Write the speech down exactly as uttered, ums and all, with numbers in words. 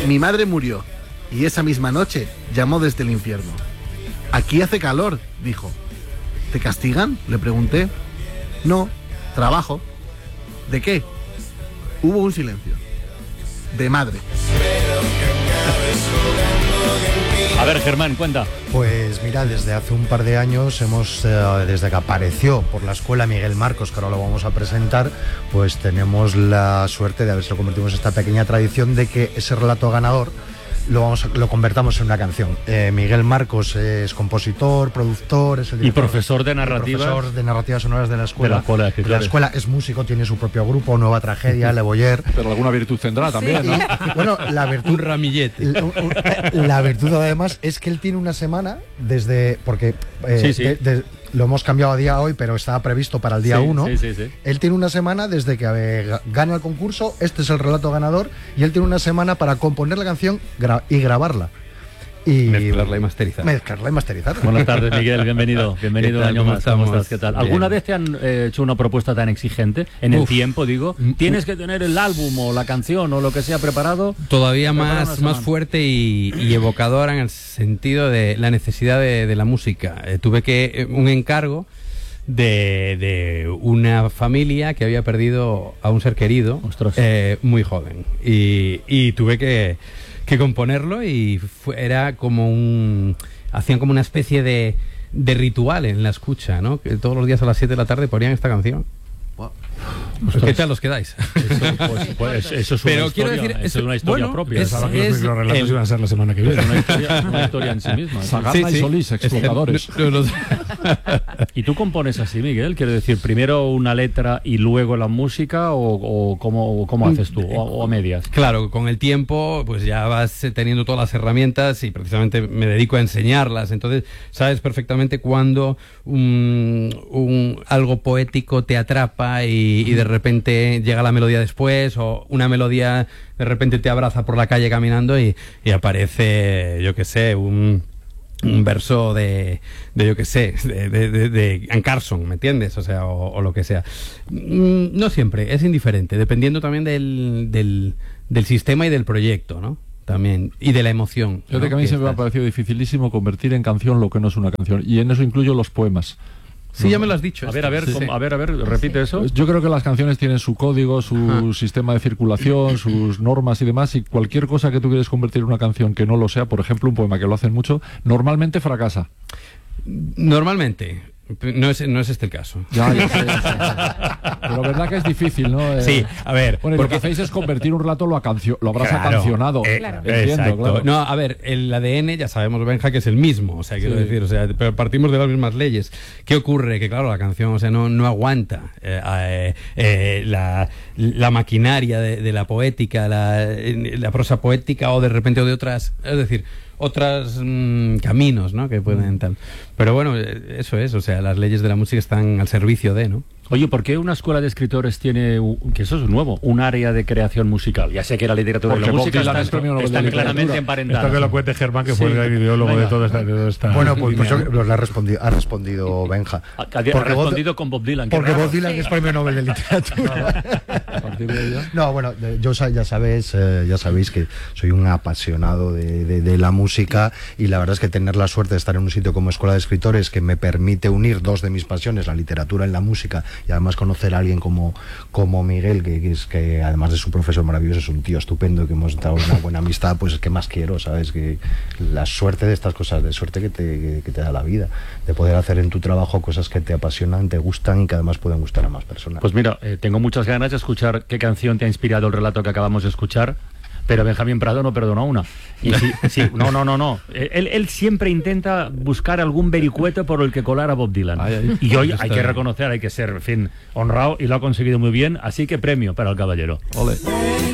Mi madre murió y esa misma noche llamó desde el infierno. Aquí hace calor, dijo. ¿Te castigan?, le pregunté. No, trabajo. ¿De qué? Hubo un silencio. De madre. A ver, Germán, cuenta. Pues mira, desde hace un par de años hemos, eh, desde que apareció por la escuela Miguel Marcos, que ahora lo vamos a presentar, pues tenemos la suerte de haberse convertido en esta pequeña tradición de que ese relato ganador lo vamos a, lo convertamos en una canción. Eh, Miguel Marcos es compositor, productor, es el y profesor de narrativa, profesor de narrativas sonoras de la escuela. De la escuela, de la escuela es músico, tiene su propio grupo, Nueva Tragedia, Le Boyer. Pero alguna virtud tendrá también, sí, ¿no? Y, bueno, la virtud, un ramillete. La, la virtud además es que él tiene una semana desde porque eh, sí, sí. De, de, lo hemos cambiado a día hoy, pero estaba previsto para el día uno. Sí, sí, sí, sí. Él tiene una semana desde que eh, gana el concurso, este es el relato ganador, y él tiene una semana para componer la canción gra y grabarla. Y mezclarla y masterizarla. Mezclarla y masterizarla. Buenas tardes, Miguel, bienvenido. Bienvenido un año más. ¿Cómo estás? ¿Qué tal? Bien. ¿Alguna vez te han eh, hecho una propuesta tan exigente en el Uf. tiempo, digo? ¿Tienes que tener el álbum o la canción o lo que sea preparado? Todavía más, más fuerte y, y evocadora en el sentido de la necesidad de, de la música. Eh, tuve que eh, un encargo de, de una familia que había perdido a un ser querido eh, muy joven. Y, y tuve que... que componerlo y fue, era como un... hacían como una especie de, de ritual en la escucha, ¿no? Que todos los días a las siete de la tarde ponían esta canción. Wow. ¿Qué tal os quedáis? Eso, pues, pues, eso es una Pero historia, quiero decir, eso es, es una historia bueno, propia. Es, Pensaba que los es microrelatos el... iban a ser la semana que viene. Es una historia, una historia en sí misma. Sagarna Sí, sí. y Solís, explotadores. No, no, no. ¿Y tú compones así, Miguel? Quiero decir, primero una letra y luego la música, o, o cómo, o cómo haces tú, o, o a medias. Claro, con el tiempo pues ya vas teniendo todas las herramientas y precisamente me dedico a enseñarlas, entonces sabes perfectamente cuando un, un, algo poético te atrapa y, y de repente llega la melodía después, o una melodía de repente te abraza por la calle caminando y, y aparece, yo qué sé, un... un verso de, de yo qué sé, de, de, de, de Ann Carson, ¿me entiendes? O sea, o, o lo que sea. No siempre, es indiferente, dependiendo también del, del, del sistema y del proyecto, ¿no? También, y de la emoción. Fíjate, ¿no? que a mí que siempre me ha estás... parecido dificilísimo convertir en canción lo que no es una canción, y en eso incluyo los poemas. Sí, ya me lo has dicho. A ver, a ver, Sí. ¿cómo? a ver, a ver, repite eso. Yo creo que las canciones tienen su código, su Ajá. sistema de circulación, sus normas y demás, y cualquier cosa que tú quieres convertir en una canción que no lo sea, por ejemplo, un poema, que lo hacen mucho, normalmente fracasa. Normalmente. No es, no es este el caso. Ya, ya sé, ya sé. Pero verdad que es difícil, ¿no? Eh, Sí, a ver. Bueno, y porque... lo que hacéis es convertir un relato, lo, acancio lo habrás Claro, acancionado. eh, Claro. Entiendo, Exacto. claro. No, a ver, el A D N ya sabemos, Benja, que es el mismo, o sea, quiero Sí. decir, o sea, pero partimos de las mismas leyes. ¿Qué ocurre? Que claro, la canción, o sea, no, no aguanta eh, eh, eh, la, la maquinaria de, de la poética, la, la prosa poética o de repente o de otras, es decir, otros mmm, caminos, ¿no? Que pueden tal. Pero bueno, eso es, o sea, las leyes de la música están al servicio de, ¿no? Oye, ¿por qué una escuela de escritores tiene, que eso es nuevo, un área de creación musical? Ya sé que la literatura Porque y la Bob música Dylan están, es premio Nobel de están Literatura. claramente emparentadas. Esto que lo cuente Germán, que Sí. fue el gran ideólogo Venga. de toda esta, de toda esta Bueno, pues, pues yo, línea. pues le ha respondido, ha respondido Benja. Ha, ha Porque respondido Bob, con Bob Dylan. qué porque raro. Bob Dylan es premio Nobel de Literatura. A partir de ella. No, bueno, yo sa- ya sabéis, eh, ya sabéis que soy un apasionado de, de, de la música, y la verdad es que tener la suerte de estar en un sitio como Escuela de Escritores, que me permite unir dos de mis pasiones, la literatura y la música, y además conocer a alguien como, como Miguel, que, que es que además de su profesor maravilloso es un tío estupendo, que hemos dado una buena amistad, pues ¿qué más quiero? ¿Sabes? Que la suerte de estas cosas, de suerte que te, que, que te da la vida, de poder hacer en tu trabajo cosas que te apasionan, te gustan y que además pueden gustar a más personas. Pues mira, eh, tengo muchas ganas de escuchar qué canción te ha inspirado el relato que acabamos de escuchar, pero Benjamín Prado no perdona una. Y sí, sí, no, no, no, no. Él, él siempre intenta buscar algún vericueto por el que colar a Bob Dylan. Ay, ay. Y hoy Está hay que bien. reconocer, hay que ser, en fin, honrado, y lo ha conseguido muy bien, así que premio para el caballero. Ole.